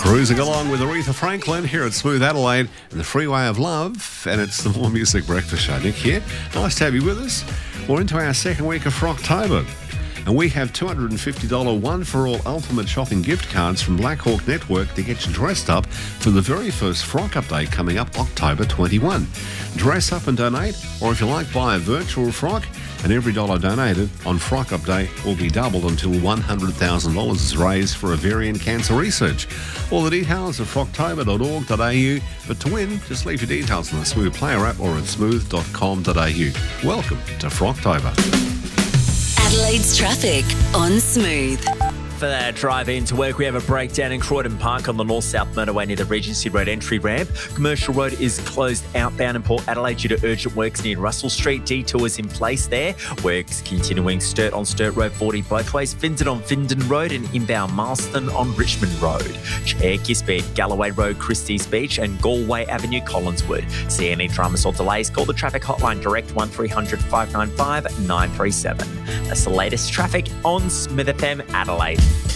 Cruising along with Aretha Franklin here at Smooth Adelaide and the Freeway of Love, and it's the More Music Breakfast Show. Nick here. Nice to have you with us. We're into our second week of Frocktober, and we have $250 one-for-all ultimate shopping gift cards from Black Hawk Network to get you dressed up for the very first Frock Update coming up October 21. Dress up and donate, or if you like, buy a virtual frock, and every dollar donated on Frock Update will be doubled until $100,000 is raised for ovarian cancer research. All the details at frocktober.org.au, but to win, just leave your details on the Smooth Player app or at smooth.com.au. Welcome to Frocktober. Adelaide's traffic on Smooth. For that drive into work, we have a breakdown in Croydon Park on the north-south motorway near the Regency Road entry ramp. Commercial Road is closed outbound in Port Adelaide due to urgent works near Russell Street. Detours in place there. Works continuing Sturt on Sturt Road 40 both ways. Findon on Findon Road and inbound Marston on Richmond Road. Check your speed. Galloway Road, Christie's Beach and Galway Avenue, Collinswood. See any dramas or delays, call the traffic hotline direct 1300 595 937. That's the latest traffic on Smith FM Adelaide.